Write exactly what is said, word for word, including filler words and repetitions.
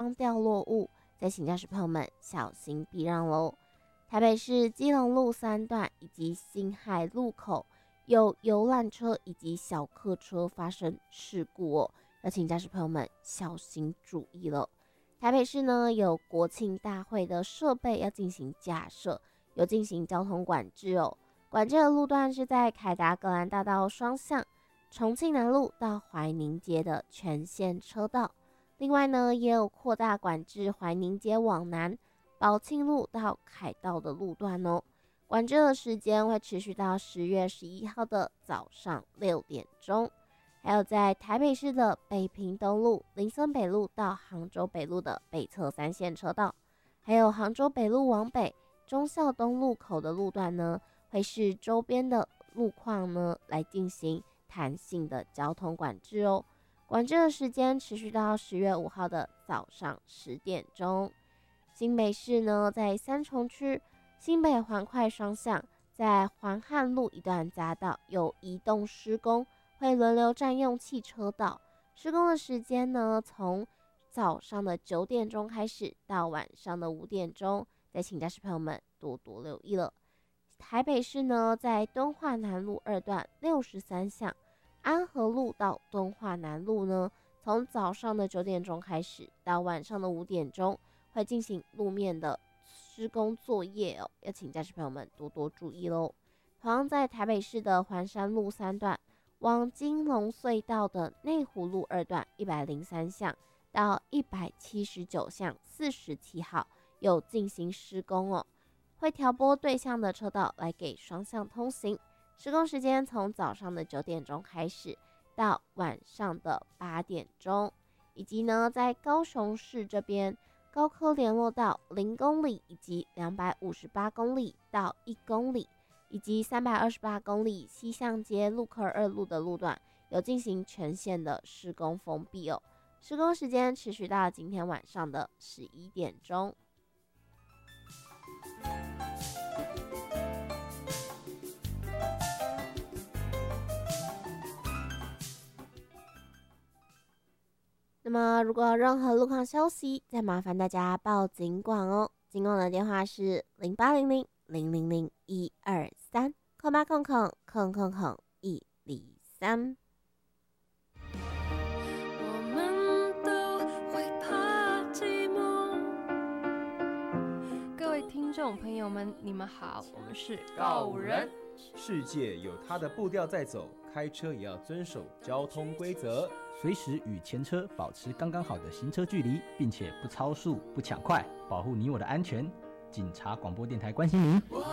方掉落物，再请驾驶朋友们小心避让喽。台北市基隆路三段以及辛亥路口有游览车以及小客车发生事故哦，要请驾驶朋友们小心注意了。台北市呢有国庆大会的设备要进行架设，有进行交通管制哦。管制的路段是在凯达格兰大道双向、重庆南路到怀宁街的全线车道。另外呢，也有扩大管制怀宁街往南、宝庆路到凯道的路段哦。管制的时间会持续到十月十一号的早上六点钟。还有在台北市的北平东路、林森北路到杭州北路的北侧三线车道，还有杭州北路往北、忠孝东路口的路段呢，会视周边的路况呢来进行弹性的交通管制哦。管制的时间持续到十月五号的早上十点钟。新北市呢，在三重区新北环快双向，在环汉路一段匝道有移动施工，会轮流占用汽车道。施工的时间呢，从早上的九点钟开始到晚上的五点钟，再请驾驶朋友们多多留意了。台北市呢，在敦化南路二段六十三巷。安和路到敦化南路呢，从早上的九点钟开始到晚上的五点钟，会进行路面的施工作业哦，要请驾驶朋友们多多注意喽。同样在台北市的环山路三段往金龙隧道的内湖路二段一百零三巷到一百七十九巷四十七号有进行施工哦，会调拨对向的车道来给双向通行。施工时间从早上的九点钟开始到晚上的八点钟，以及呢，在高雄市这边高科联络道零公里以及两百五十八公里到一公里，以及三百二十八公里西向街路科二路的路段有进行全线的施工封闭哦。施工时间持续到今天晚上的十一点钟。那么如果有任何路况消息，再麻烦大家报警管哦。警管的电话是零八零零零零零一二三，空八空空空空空一零三。 我们都会怕寂寞。各位听众朋友们，你们好，我们是告五人。 世界有它的步调在走，开车也要遵守交通规则， 随时与前车保持刚刚好的行车距离，并且不超速、不抢快，保护你我的安全。警察广播电台关心您。